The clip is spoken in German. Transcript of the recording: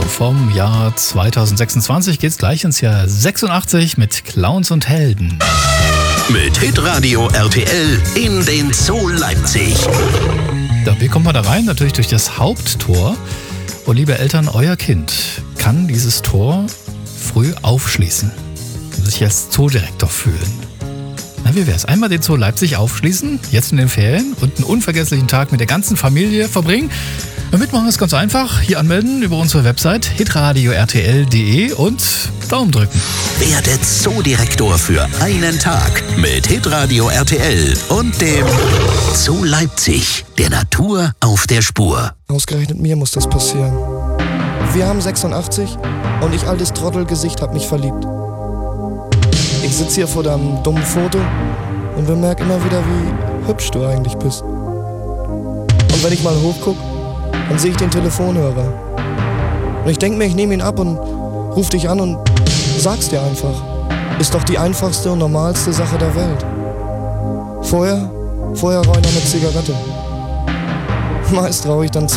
vom Jahr 2026 geht's gleich ins Jahr 86 mit Clowns und Helden. Mit Hitradio RTL in den Zoo Leipzig. Ja, wie kommt man da rein? Natürlich durch das Haupttor. Und liebe Eltern, euer Kind kann dieses Tor früh aufschließen und sich als Zoodirektor fühlen. Na, wie wär's? Einmal den Zoo Leipzig aufschließen, jetzt in den Ferien und einen unvergesslichen Tag mit der ganzen Familie verbringen. Und mitmachen ist ganz einfach. Hier anmelden über unsere Website hitradio-rtl.de und Daumen drücken. Werdet Zoodirektor für einen Tag mit Hitradio RTL und dem Zoo Leipzig, der Natur auf der Spur. Ausgerechnet mir muss das passieren. Wir haben 86 und ich, altes Trottelgesicht, hab mich verliebt. Ich sitz hier vor deinem dummen Foto und bemerk immer wieder, wie hübsch du eigentlich bist. Und wenn ich mal hochguck, dann sehe ich den Telefonhörer. Und ich denk mir, ich nehme ihn ab und ruf dich an und sag's dir einfach. Ist doch die einfachste und normalste Sache der Welt. Vorher rauche ich noch eine Zigarette. Meist rauche ich dann